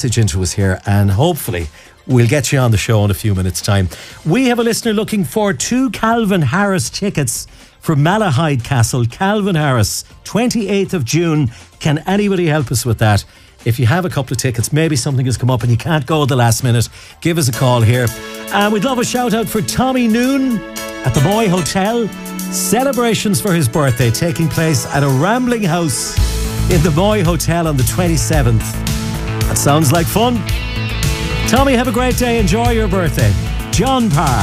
message into us here, and hopefully we'll get you on the show in a few minutes' time. We have a listener looking for 2 Calvin Harris tickets for Malahide Castle. Calvin Harris, 28th of June. Can anybody help us with that? If you have a couple of tickets, maybe something has come up and you can't go at the last minute, give us a call here. And we'd love a shout out for Tommy Noon at the Moy Hotel. Celebrations for his birthday taking place at a rambling house in the Moy Hotel on the 27th. That sounds like fun. Tommy, have a great day. Enjoy your birthday. John Parr.